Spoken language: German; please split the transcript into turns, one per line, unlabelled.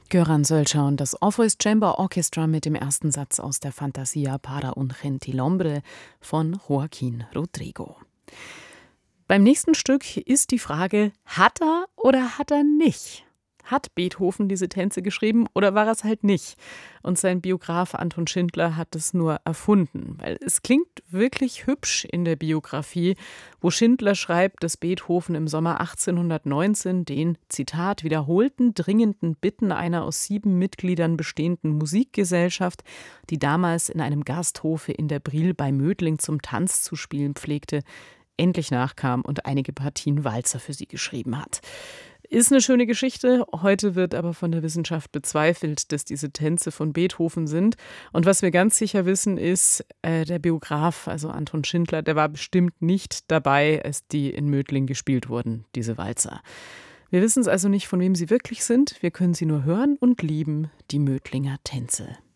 Göran Sölscher und das Orpheus Chamber Orchestra mit dem ersten Satz aus der Fantasia Para un Gentilhombre von Joaquín Rodrigo. Beim nächsten Stück ist die Frage, hat er oder hat er nicht? Hat Beethoven diese Tänze geschrieben oder war es halt nicht? Und sein Biograf Anton Schindler hat es nur erfunden, weil es klingt wirklich hübsch in der Biografie, wo Schindler schreibt, dass Beethoven im Sommer 1819 den, Zitat, wiederholten dringenden Bitten einer aus 7 Mitgliedern bestehenden Musikgesellschaft, die damals in einem Gasthofe in der Bril bei Mödling zum Tanz zu spielen pflegte, endlich nachkam und einige Partien Walzer für sie geschrieben hat. Ist eine schöne Geschichte. Heute wird aber von der Wissenschaft bezweifelt, dass diese Tänze von Beethoven sind. Und was wir ganz sicher wissen ist, der Biograf, also Anton Schindler, der war bestimmt nicht dabei, als die in Mödling gespielt wurden, diese Walzer. Wir wissen es also nicht, von wem sie wirklich sind. Wir können sie nur hören und lieben, die Mödlinger Tänze.